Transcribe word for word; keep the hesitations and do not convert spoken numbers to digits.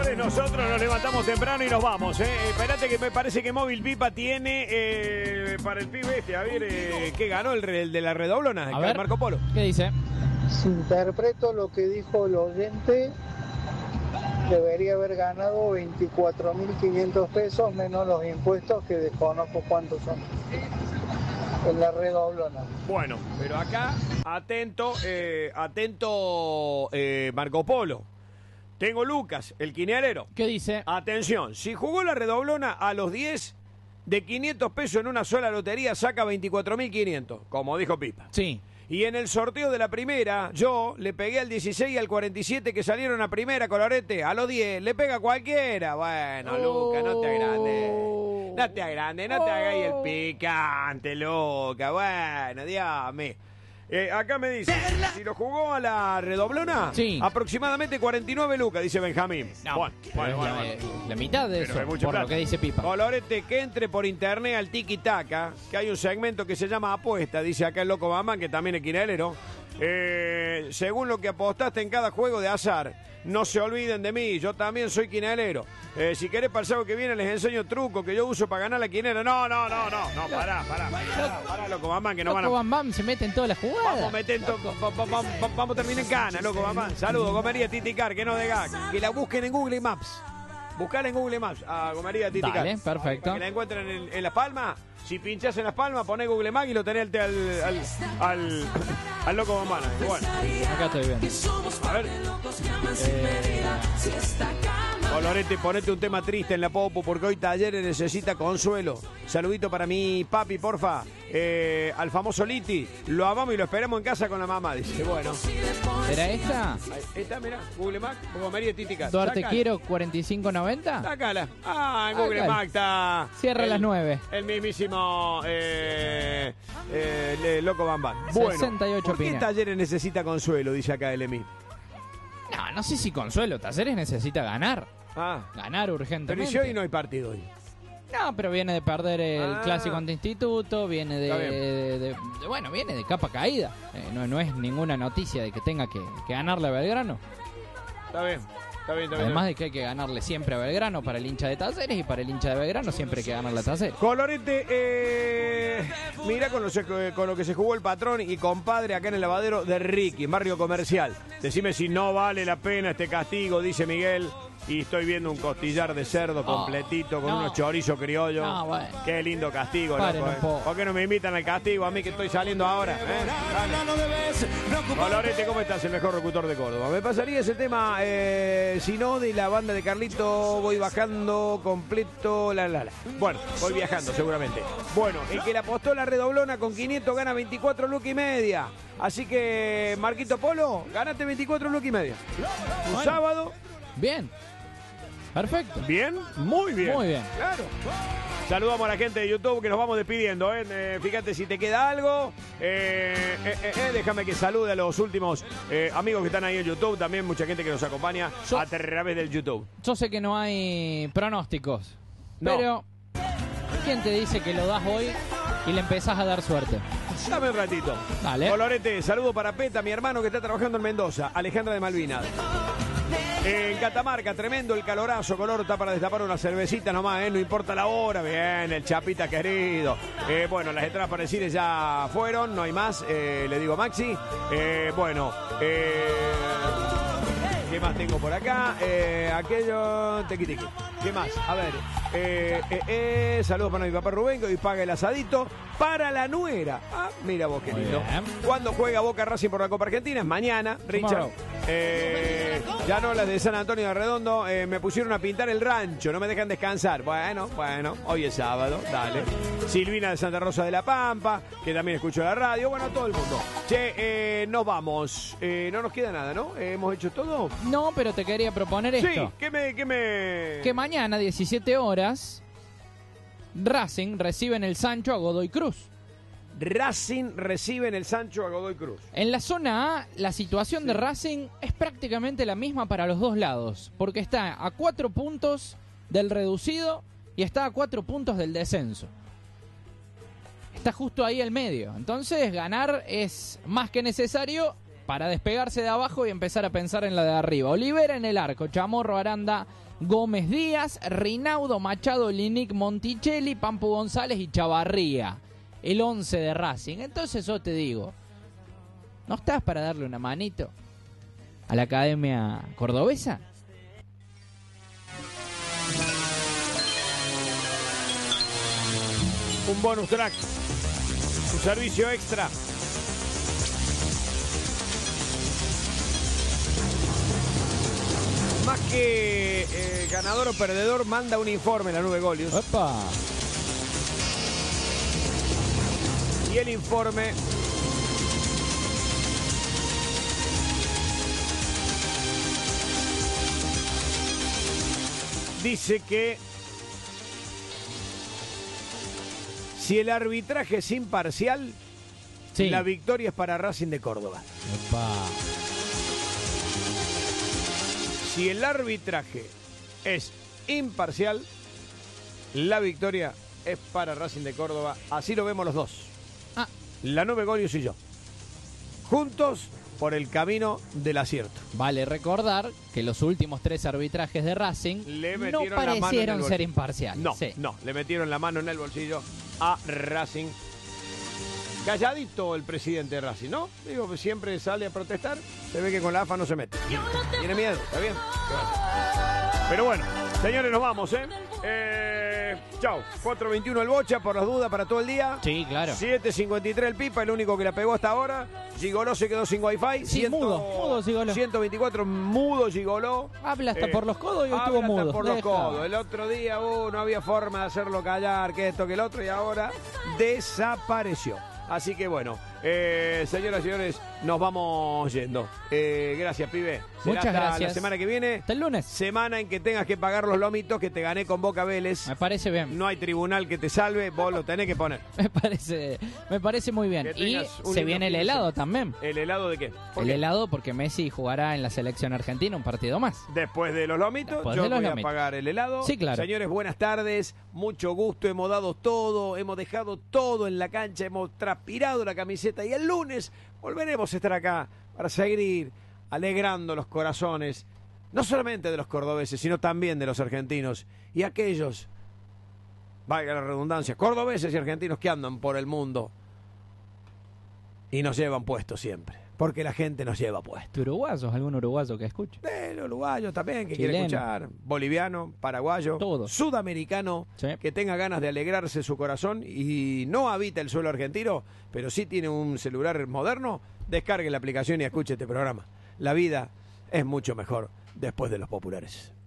señores, nosotros nos levantamos temprano y nos vamos, ¿eh? Espérate que me parece que Móvil Pipa tiene eh, para el pibe este, a ver, eh, ¿qué ganó el, el de la redoblona? A ver, Marco Polo. ¿Qué dice? Si interpreto lo que dijo el oyente, debería haber ganado veinticuatro mil quinientos pesos menos los impuestos que desconozco cuántos son en la redoblona. Bueno, pero acá, atento, eh, atento eh, Marco Polo. Tengo Lucas, el quinielero. ¿Qué dice? Atención, si jugó la redoblona a los diez, de quinientos pesos en una sola lotería saca veinticuatro mil quinientos, como dijo Pipa. Sí. Y en el sorteo de la primera, yo le pegué al dieciséis y al cuarenta y siete que salieron a primera, Colorete. A los diez, le pega cualquiera. Bueno, Oh. Luca, no te agrandes. No te agrandes, no te hagáis el picante, Luca. Bueno, Dios mío. Eh, acá me dice, si lo jugó a la redoblona, sí, aproximadamente cuarenta y nueve lucas, dice Benjamín. No, bueno, bueno, la, bueno, bueno. la mitad de Pero eso, hay mucha por plata. lo que dice Pipa. Colorete, que entre por internet al Tiki Taka, que hay un segmento que se llama Apuesta, dice acá el Loco Mamán, que también es quinelero. Eh, según lo que apostaste en cada juego de azar, no se olviden de mí, yo también soy quinelero. Eh, si querés para el sábado que viene les enseño trucos que yo uso para ganar la quinera. No, no, no, no, no, pará, pará, pará, pará, Loco Mamán, que no van a... Loco Bam Bam se mete en todas las jugadas. Vamos a meter en to- va- va- va- va- vamos a terminar en cana, Loco Mamán. Saludos, Gomería Titicar, que no de gag. Que la busquen en Google Maps. Buscar en Google Maps a Gomería Titicar. Dale, perfecto. Para que la encuentren en, en Las Palmas. Si pinchás en Las Palmas, ponés Google Maps y lo tenés al, al, al, al, al Loco Mamán. Bueno, Acá estoy viendo. a ver. Colorete, ponete un tema triste en la Popo porque hoy Talleres necesita consuelo. Saludito para mi papi, porfa. Eh, al famoso Liti. Lo amamos y lo esperamos en casa con la mamá. Dice, bueno. ¿Será esta? Ahí está, mirá. Google Maps, Gomería Títica. Duarte Quiero cuarenta y cinco noventa. Sácala. Ah, en Google Sácala. Maps está. Cierra el- las nueve. El mismísimo eh, eh, le- Loco Bambán. Bueno, sesenta y ocho ¿por qué Pina. Talleres necesita consuelo? Dice acá el Emi. No, no sé si Consuelo. Talleres necesita ganar. Ah, Ganar pero urgentemente. ¿y si hoy no hay partido hoy? No, pero viene de perder el Ah. clásico ante Instituto, viene de, Está bien. de- de- de- bueno, viene de capa caída. Eh, no, no es ninguna noticia de que tenga que, que ganarle a Belgrano. Está bien, está bien, está bien. Además de que hay que ganarle siempre a Belgrano para el hincha de Talleres y para el hincha de Belgrano siempre hay que ganarle a Talleres. Colorete, eh, mira con lo, se- con lo que se jugó el patrón y compadre acá en el lavadero de Ricky, en Barrio Comercial. Decime si no vale la pena este castigo, dice Miguel. Y estoy viendo un costillar de cerdo Oh, completito con no. unos chorizos criollos. No, bueno. Qué lindo castigo, Paren loco, un eh. poco. ¿Por qué no me invitan al castigo a mí que estoy saliendo ahora? eh? Dale. Colorete, ¿cómo estás? El mejor locutor de Córdoba. Me pasaría ese tema, eh, si no, de la banda de Carlito, voy bajando completo, la, la, la. Bueno, voy viajando seguramente. Bueno, el que la apostó la redoblona con quinientos gana veinticuatro lucas y media. Así que, Marquito Polo, ganaste veinticuatro lucas y media. Un Bueno. sábado. Bien. Perfecto. Bien, muy bien. Muy bien. Claro. Saludamos a la gente de YouTube que nos vamos despidiendo. ¿eh? Eh, fíjate si te queda algo. Eh, eh, eh, eh, déjame que salude a los últimos eh, amigos que están ahí en YouTube. También mucha gente que nos acompaña Yo- a través del YouTube. Yo sé que no hay pronósticos, No. pero ¿quién te dice que lo das hoy y le empezás a dar suerte? Dame un ratito. Dale. Colorete, saludo para Peta, mi hermano que está trabajando en Mendoza. Alejandra de Malvinas. En Catamarca, tremendo el calorazo, color, está para destapar una cervecita nomás, ¿eh? No importa la hora, bien, el chapita querido. Eh, bueno, las entradas para el cine ya fueron, no hay más, eh, le digo a Maxi. Eh, bueno, eh, ¿qué más tengo por acá? Eh, aquello, tequi tequi. ¿Qué más? A ver, eh, eh, eh, saludos para mi papá Rubén, que hoy paga el asadito para la nuera. Ah, mira vos qué Muy lindo. bien. ¿Cuándo juega Boca Racing por la Copa Argentina? Es mañana, Richard. Tomorrow. Eh, ya no las de San Antonio de Redondo, eh, me pusieron a pintar el rancho, no me dejan descansar. Bueno, bueno, hoy es sábado, dale. Silvina de Santa Rosa de la Pampa, que también escucho la radio, bueno, todo el mundo. Che, eh, nos vamos, eh, no nos queda nada, ¿no? Eh, ¿Hemos hecho todo? No, pero te quería proponer Sí, esto. ¿qué me...? Qué me... Que mañana, diecisiete horas, Racing recibe en el Sancho a Godoy Cruz. Racing recibe en el Sancho a Godoy Cruz. En la zona A, la situación de Racing es prácticamente la misma para los dos lados, porque está a cuatro puntos del reducido y está a cuatro puntos del descenso. Está justo ahí al medio. Entonces, ganar es más que necesario para despegarse de abajo y empezar a pensar en la de arriba. Olivera en el arco, Chamorro, Aranda, Gómez Díaz, Rinaudo, Machado, Linic, Monticelli, Pampu González y Chavarría. El once de Racing. Entonces yo te digo, ¿no estás para darle una manito a la Academia Cordobesa? Un bonus track, un servicio extra. Más que eh, ganador o perdedor, manda un informe la Nube Golius. ¡Opa! Y el informe dice que si el arbitraje es imparcial, Sí. la victoria es para Racing de Córdoba. ¡Opa! Si el arbitraje es imparcial, la victoria es para Racing de Córdoba. Así lo vemos los dos. Ah. La Nube Golius y yo. Juntos por el camino del acierto. Vale recordar que los últimos tres arbitrajes de Racing Le no metieron la mano en el parecieron bolsillo. ser imparciales. No, Sí. no, le metieron la mano en el bolsillo a Racing. Calladito el presidente de Racing, ¿no? Digo, siempre sale a protestar, se ve que con la A F A no se mete. Tiene miedo, ¿está bien? Pero bueno, señores, nos vamos, ¿eh? eh chau, cuatro veintiuno el Bocha, por las dudas, para todo el día. Sí, claro. siete cincuenta y tres el Pipa, el único que la pegó hasta ahora. Gigoló se quedó sin wifi. Sí, mudo, mudo Gigoló. ciento veinticuatro, mudo Gigoló. Habla hasta Eh, por los codos y hoy habla estuvo hasta mudo. por los Deja. codos. El otro día uh, no había forma de hacerlo callar, que esto, que el otro, y ahora desapareció. Así que bueno, eh, señoras y señores, nos vamos yendo. Eh, gracias, pibe. Será Muchas hasta gracias. la semana que viene. Hasta el lunes. Semana en que tengas que pagar los lomitos que te gané con Boca Vélez. Me parece bien. No hay tribunal que te salve, vos lo tenés que poner. Me parece, me parece muy bien. Que Y tengas un se lindo viene el fin de helado semana. también. ¿El helado de qué? ¿Por El qué? helado porque Messi jugará en la selección argentina un partido más. Después de los lomitos, Después yo de los voy lomitos. a pagar el helado. Sí, claro. Señores, buenas tardes. Mucho gusto. Hemos dado todo. Hemos dejado todo en la cancha. Hemos transpirado la camiseta. Y el lunes volveremos a estar acá para seguir alegrando los corazones, no solamente de los cordobeses, sino también de los argentinos y aquellos, valga la redundancia, cordobeses y argentinos que andan por el mundo y nos llevan puestos siempre. Porque la gente nos lleva puestos. ¿Uruguayos? ¿Algún uruguayo que escuche? Del uruguayo también, que quiere Chileno. escuchar. Boliviano, paraguayo, Todo. sudamericano, Sí. que tenga ganas de alegrarse su corazón y no habita el suelo argentino, pero sí tiene un celular moderno, descargue la aplicación y escuche este programa. La vida es mucho mejor después de los populares.